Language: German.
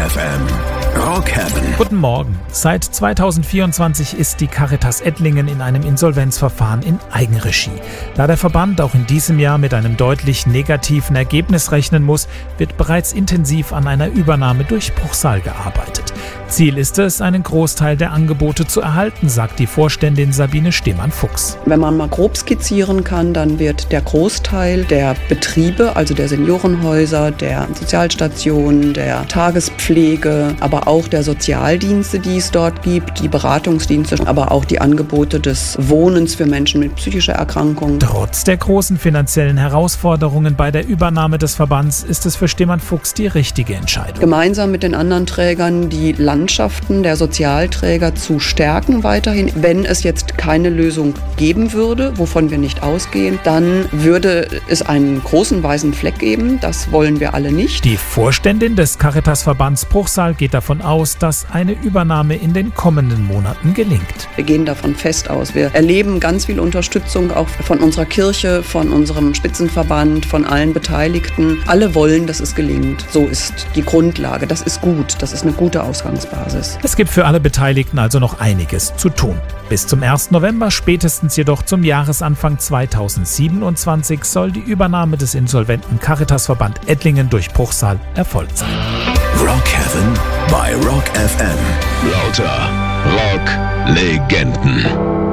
FM. Rock Heaven. Guten Morgen. Seit 2024 ist die Caritas Ettlingen in einem Insolvenzverfahren in Eigenregie. Da der Verband auch in diesem Jahr mit einem deutlich negativen Ergebnis rechnen muss, wird bereits intensiv an einer Übernahme durch Bruchsal gearbeitet. Ziel ist es, einen Großteil der Angebote zu erhalten, sagt die Vorständin Sabine Stehmann-Fuchs. Wenn man mal grob skizzieren kann, dann wird der Großteil der Betriebe, also der Seniorenhäuser, der Sozialstationen, der Tagespflege, aber auch der Sozialdienste, die es dort gibt, die Beratungsdienste, aber auch die Angebote des Wohnens für Menschen mit psychischer Erkrankung. Trotz der großen finanziellen Herausforderungen bei der Übernahme des Verbands ist es für Stehmann-Fuchs die richtige Entscheidung. Gemeinsam mit den anderen Trägern die Landschaften der Sozialträger zu stärken weiterhin. Wenn es jetzt keine Lösung geben würde, wovon wir nicht ausgehen, dann würde es einen großen weißen Fleck geben. Das wollen wir alle nicht. Die Vorständin des Caritas-Verbands Bruchsal geht davon aus, dass eine Übernahme in den kommenden Monaten gelingt. Wir gehen davon fest aus. Wir erleben ganz viel Unterstützung auch von unserer Kirche, von unserem Spitzenverband, von allen Beteiligten. Alle wollen, dass es gelingt. So ist die Grundlage. Das ist gut. Das ist eine gute Ausgangsbasis. Es gibt für alle Beteiligten also noch einiges zu tun. Bis zum 1. November, spätestens jedoch zum Jahresanfang 2027 soll die Übernahme des insolventen Caritas-Verband Ettlingen durch Bruchsal erfolgt sein. Rock Heaven bei Rock FM. Lauter Rock-Legenden.